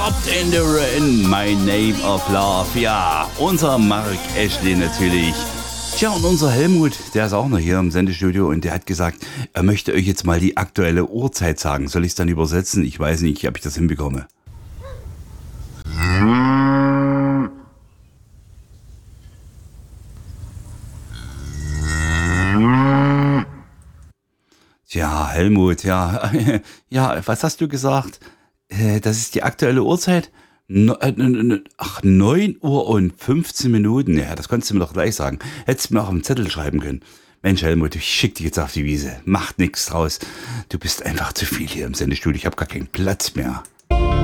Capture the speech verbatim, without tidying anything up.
Stopped in the Rain, My Name of Love. Ja, unser Mark Ashley natürlich. Tja, und unser Helmut, der ist auch noch hier im Sendestudio und der hat gesagt, er möchte euch jetzt mal die aktuelle Uhrzeit sagen. Soll ich es dann übersetzen? Ich weiß nicht, ob ich das hinbekomme. Tja, Helmut, ja, ja, was hast du gesagt? Äh, Das ist die aktuelle Uhrzeit? No, äh, n- n- ach, neun Uhr und fünfzehn Minuten. Ja, das konntest du mir doch gleich sagen. Hättest du mir auch auf dem Zettel schreiben können. Mensch, Helmut, ich schick dich jetzt auf die Wiese. Macht nichts draus. Du bist einfach zu viel hier im Sendestudio. Ich habe gar keinen Platz mehr.